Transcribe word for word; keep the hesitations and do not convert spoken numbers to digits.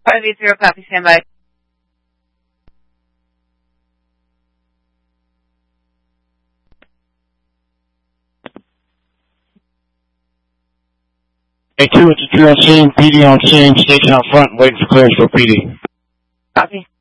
five eight zero, copy, stand by. A two, it's a two on scene, P D on scene, station out front, waiting for clearance for P D. Copy.